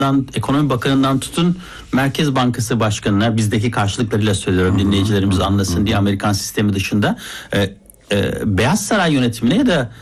Ekonomi Bakanı'ndan tutun Merkez Bankası Başkanı'na, bizdeki karşılıklarıyla söylüyorum dinleyicilerimiz anlasın diye, Amerikan sistemi dışında Beyaz Saray yönetimine ya da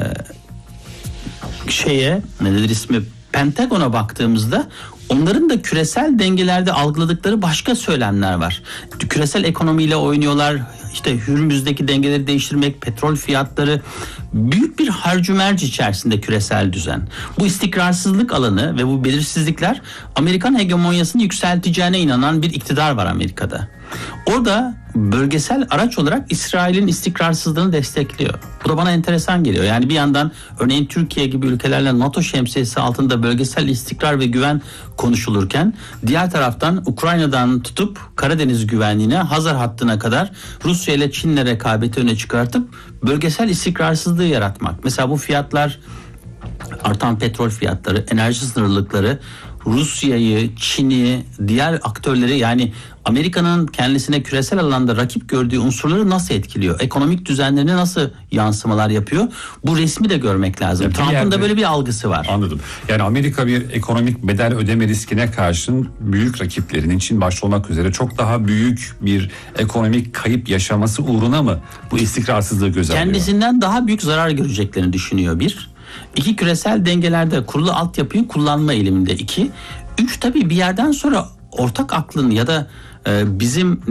Pentagon'a baktığımızda onların da küresel dengelerde algıladıkları başka söylemler var. Küresel ekonomiyle oynuyorlar. İşte Hürmüz'deki dengeleri değiştirmek, petrol fiyatları, büyük bir harcümerc içerisinde küresel düzen. Bu istikrarsızlık alanı ve bu belirsizlikler Amerikan hegemonyasını yükselteceğine inanan bir iktidar var Amerika'da. Orada bölgesel araç olarak İsrail'in istikrarsızlığını destekliyor. Bu da bana enteresan geliyor. Yani bir yandan örneğin Türkiye gibi ülkelerle NATO şemsiyesi altında bölgesel istikrar ve güven konuşulurken, diğer taraftan Ukrayna'dan tutup Karadeniz güvenliğine, Hazar hattına kadar Rusya ile Çin'le rekabeti öne çıkartıp bölgesel istikrarsızlığı yaratmak. Mesela bu fiyatlar, artan petrol fiyatları, enerji sınırlılıkları Rusya'yı, Çin'i, diğer aktörleri, yani Amerika'nın kendisine küresel alanda rakip gördüğü unsurları nasıl etkiliyor? Ekonomik düzenlerine nasıl yansımalar yapıyor? Bu resmi de görmek lazım. Trump'ın da böyle bir algısı var. Anladım. Yani Amerika bir ekonomik bedel ödeme riskine karşın büyük rakiplerinin, Çin başta olmak üzere, çok daha büyük bir ekonomik kayıp yaşaması uğruna mı bu istikrarsızlığı göze alıyor? Kendisinden daha büyük zarar göreceklerini düşünüyor bir. İki, küresel dengelerde kurulu altyapıyı kullanma eğiliminde. İki. Üç, tabii bir yerden sonra ortak aklın ya da bizim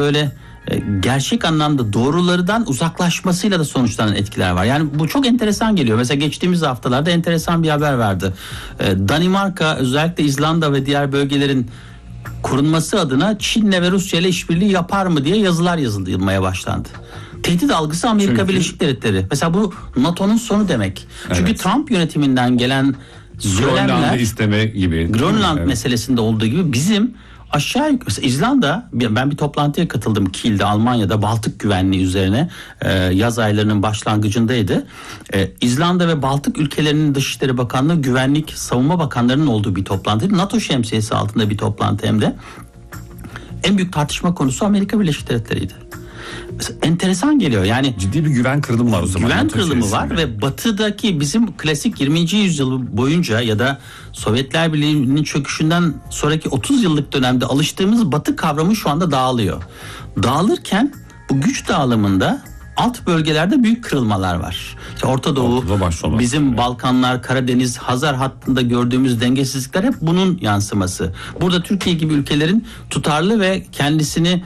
gerçek anlamda doğrulardan uzaklaşmasıyla da sonuçlanan etkiler var. Yani bu çok enteresan geliyor. Mesela geçtiğimiz haftalarda enteresan bir haber vardı. Danimarka özellikle İzlanda ve diğer bölgelerin korunması adına Çin'le ve Rusya ile işbirliği yapar mı diye yazılar yazılmaya başlandı. Tehdit algısı Amerika Birleşik Devletleri. Mesela bu NATO'nun sonu demek. Çünkü Trump yönetiminden gelen söylemler, isteme gibi, Grönland meselesinde olduğu gibi bizim aşağı yukarı, mesela İzlanda, ben bir toplantıya katıldım Kiel'de, Almanya'da, Baltık güvenliği üzerine, yaz aylarının başlangıcındaydı. İzlanda ve Baltık ülkelerinin Dışişleri Bakanlığı, Güvenlik, Savunma Bakanlarının olduğu bir toplantıydı. NATO şemsiyesi altında bir toplantı hem de. En büyük tartışma konusu Amerika Birleşik Devletleri'ydi. Mesela enteresan geliyor. Yani ciddi bir güven kırılımı var o zaman. Güven kırılımı var ve batıdaki bizim klasik 20. yüzyıl boyunca ya da Sovyetler Birliği'nin çöküşünden sonraki 30 yıllık dönemde alıştığımız batı kavramı şu anda dağılıyor. Dağılırken bu güç dağılımında alt bölgelerde büyük kırılmalar var. İşte Orta Doğu, bizim Balkanlar, Karadeniz, Hazar hattında gördüğümüz dengesizlikler hep bunun yansıması. Burada Türkiye gibi ülkelerin tutarlı ve kendisini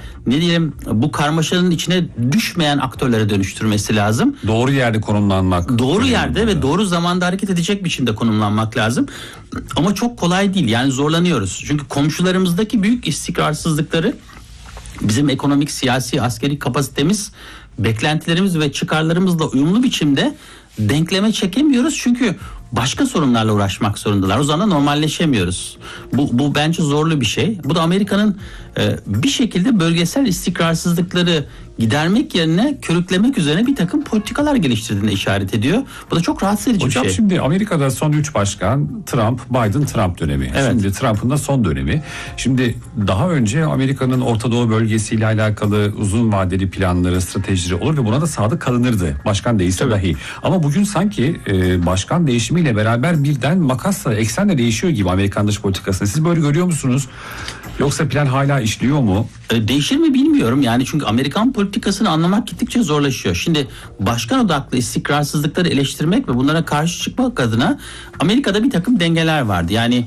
bu karmaşanın içine düşmeyen aktörlere dönüştürmesi lazım. Doğru yerde konumlanmak. Doğru yerde ve doğru zamanda hareket edecek biçimde konumlanmak lazım. Ama çok kolay değil. Yani zorlanıyoruz. Çünkü komşularımızdaki büyük istikrarsızlıkları bizim ekonomik, siyasi, askeri kapasitemiz, beklentilerimiz ve çıkarlarımızla uyumlu biçimde denkleme çekemiyoruz. Çünkü başka sorunlarla uğraşmak zorundalar. O zaman normalleşemiyoruz. Bu bence zorlu bir şey. Bu da Amerika'nın bir şekilde bölgesel istikrarsızlıkları gidermek yerine körüklemek üzerine bir takım politikalar geliştirdiğine işaret ediyor. Bu da çok rahatsız edici bir şey. Hocam şimdi Amerika'da son 3 başkan Trump, Biden, Trump dönemi. Evet. Şimdi Trump'ın da son dönemi. Şimdi daha önce Amerika'nın Orta Doğu bölgesiyle alakalı uzun vadeli planları, stratejileri olur ve buna da sadık kalınırdı. Başkan değişse dahi. Ama bugün sanki başkan değişimiyle beraber birden makasla, eksenle değişiyor gibi Amerikan dış politikasını. Siz böyle görüyor musunuz? Yoksa plan hala işliyor mu? Değişir mi bilmiyorum. Yani çünkü Amerikan politikasını anlamak gittikçe zorlaşıyor. Şimdi başkan odaklı istikrarsızlıkları eleştirmek ve bunlara karşı çıkmak adına Amerika'da bir takım dengeler vardı. Yani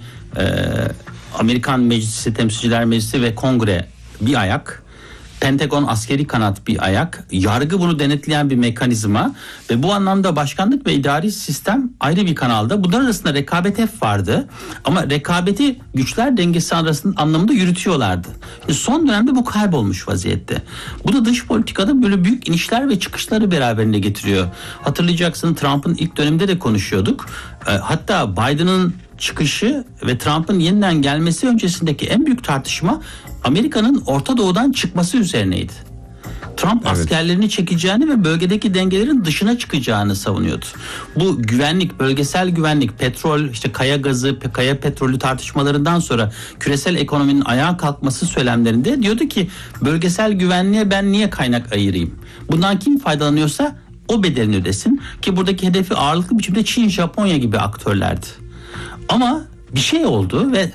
Amerikan Meclisi, Temsilciler Meclisi ve Kongre bir ayak, Pentagon askeri kanat bir ayak, yargı bunu denetleyen bir mekanizma ve bu anlamda başkanlık ve idari sistem ayrı bir kanalda. Bunlar arasında rekabet hep vardı ama rekabeti güçler dengesi arasında anlamında yürütüyorlardı. Şimdi son dönemde bu kaybolmuş vaziyette. Bu da dış politikada böyle büyük inişler ve çıkışları beraberinde getiriyor. Hatırlayacaksın, Trump'ın ilk döneminde de konuşuyorduk. Hatta Biden'ın çıkışı ve Trump'ın yeniden gelmesi öncesindeki en büyük tartışma Amerika'nın Orta Doğu'dan çıkması üzerineydi. Trump askerlerini çekeceğini ve bölgedeki dengelerin dışına çıkacağını savunuyordu. Bu güvenlik, bölgesel güvenlik, petrol, işte kaya gazı, kaya petrolü tartışmalarından sonra küresel ekonominin ayağa kalkması söylemlerinde diyordu ki bölgesel güvenliğe ben niye kaynak ayırayım? Bundan kim faydalanıyorsa o bedelini ödesin ki buradaki hedefi ağırlıklı biçimde Çin, Japonya gibi aktörlerdi. Ama bir şey oldu ve